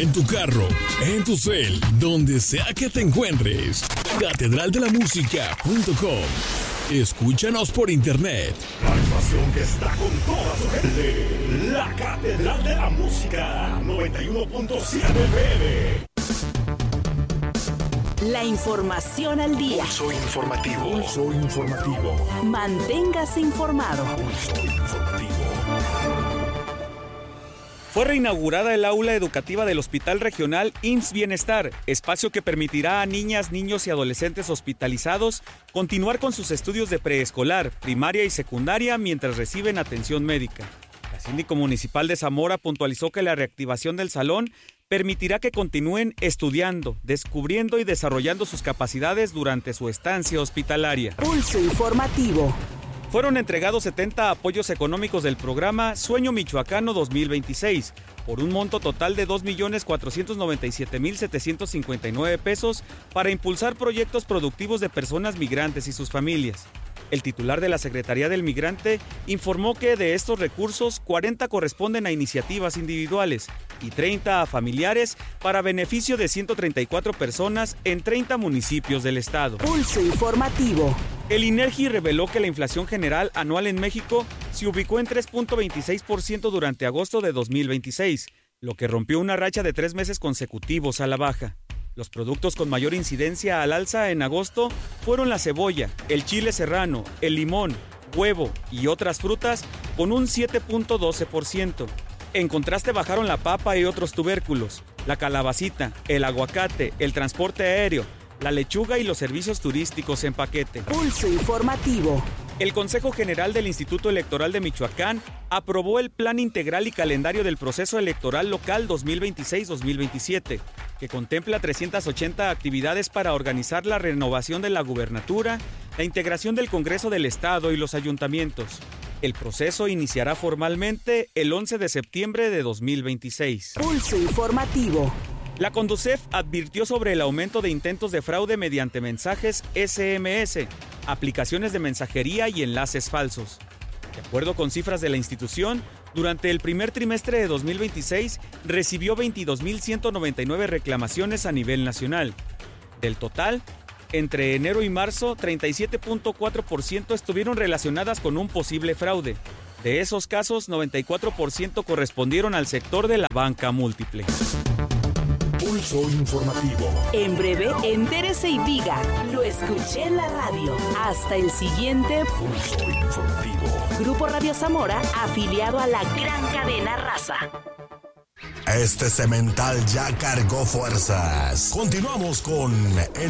en tu carro, en tu cel, donde sea que te encuentres. catedraldelamusica.com. Escúchanos por internet. La estación que está con toda su gente. La Catedral de la Música. 91.7 FM. La información al día. Pulso informativo. Pulso informativo. Manténgase informado. Pulso informativo. Fue reinaugurada el aula educativa del Hospital Regional IMSS Bienestar, espacio que permitirá a niñas, niños y adolescentes hospitalizados continuar con sus estudios de preescolar, primaria y secundaria mientras reciben atención médica. La síndico municipal de Zamora puntualizó que la reactivación del salón permitirá que continúen estudiando, descubriendo y desarrollando sus capacidades durante su estancia hospitalaria. Pulso informativo. Fueron entregados 70 apoyos económicos del programa Sueño Michoacano 2026, por un monto total de 2.497.759 pesos para impulsar proyectos productivos de personas migrantes y sus familias. El titular de la Secretaría del Migrante informó que de estos recursos, 40 corresponden a iniciativas individuales y 30 a familiares para beneficio de 134 personas en 30 municipios del estado. Pulso informativo. El INEGI reveló que la inflación general anual en México se ubicó en 3.26% durante agosto de 2026, lo que rompió una racha de 3 meses consecutivos a la baja. Los productos con mayor incidencia al alza en agosto fueron la cebolla, el chile serrano, el limón, huevo y otras frutas con un 7.12%. En contraste bajaron la papa y otros tubérculos, la calabacita, el aguacate, el transporte aéreo, la lechuga y los servicios turísticos en paquete. Pulso informativo. El Consejo General del Instituto Electoral de Michoacán aprobó el Plan Integral y Calendario del Proceso Electoral Local 2026-2027, que contempla 380 actividades para organizar la renovación de la gubernatura, la integración del Congreso del Estado y los ayuntamientos. El proceso iniciará formalmente el 11 de septiembre de 2026. Pulso informativo. La Conducef advirtió sobre el aumento de intentos de fraude mediante mensajes SMS, aplicaciones de mensajería y enlaces falsos. De acuerdo con cifras de la institución, durante el primer trimestre de 2026 recibió 22.199 reclamaciones a nivel nacional. Del total, entre enero y marzo, 37.4% estuvieron relacionadas con un posible fraude. De esos casos, 94% correspondieron al sector de la banca múltiple. Pulso informativo. En breve, entérese y diga, lo escuché en la radio. Hasta el siguiente Pulso informativo. Grupo Radio Zamora, afiliado a la gran cadena Raza. Este cemental ya cargó fuerzas. Continuamos con el